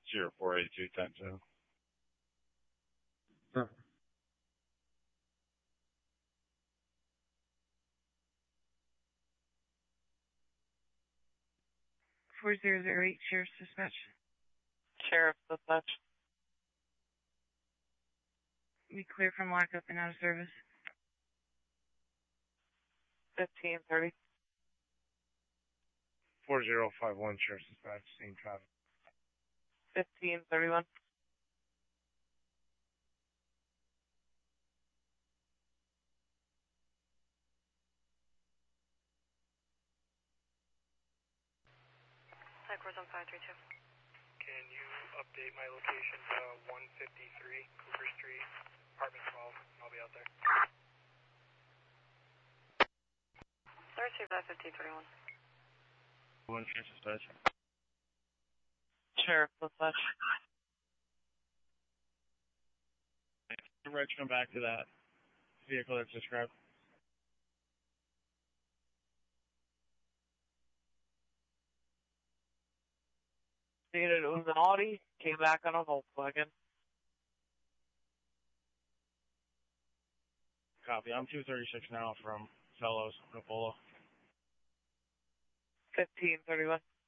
048210. Huh. 4008 Sheriff's Dispatch. Sheriff Dispatch. We clear from lockup and out of service. 1530. 4051 Sheriff's Dispatch, same traffic. 1531. Course on 532. Can you update my location to 153 Cooper Street, apartment 12? I'll be out there. 325 1531. One Sheriff's Dispatch. Sheriff Dispatch. Reg, come back to that vehicle that's described. Stated it was an Audi, came back on a Volkswagen. Copy. I'm 236 now from Fellows, Rapolo. 1531.